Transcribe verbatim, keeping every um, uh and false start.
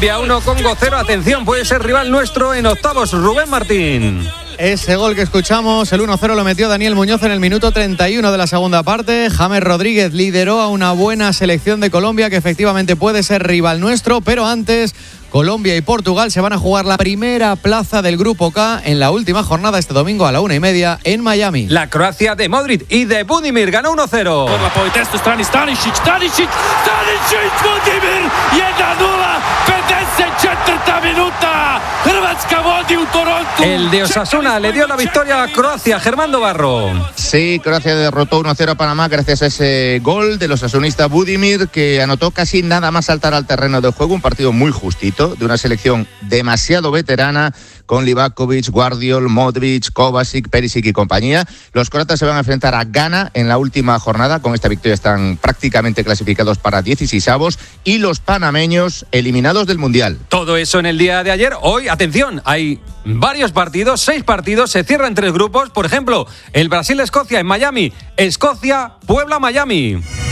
Colombia uno, Congo cero. Atención, puede ser rival nuestro en octavos. Rubén Martín. Ese gol que escuchamos, el uno cero, lo metió Daniel Muñoz en el minuto treinta y uno de la segunda parte. James Rodríguez lideró a una buena selección de Colombia que efectivamente puede ser rival nuestro, pero antes Colombia y Portugal se van a jugar la primera plaza del Grupo K en la última jornada este domingo a la una y media en Miami. La Croacia de Modric y de Budimir ganó uno cero. Por la po testu strani Stanisic, Stanisic, Stanisic, Budimir, jedna nula, pedeset četvrta minuta, Hrvatska vodi u Toronto. El de Osasuna le dio la victoria a Croacia, Germán Barro. Sí, Croacia derrotó uno cero a Panamá gracias a ese gol del osasunista Budimir, que anotó casi nada más saltar al terreno de juego. Un partido muy justito, de una selección demasiado veterana, con Livakovic, Guardiol, Modric, Kovacic, Perisic y compañía. Los croatas se van a enfrentar a Ghana en la última jornada. Con esta victoria están prácticamente clasificados para dieciseisavos, y los panameños eliminados del Mundial. Todo eso en el día de ayer. Hoy, atención, hay varios partidos, seis partidos, se cierran tres grupos. Por ejemplo, el Brasil-Escocia en Miami, Escocia, Puebla, Miami.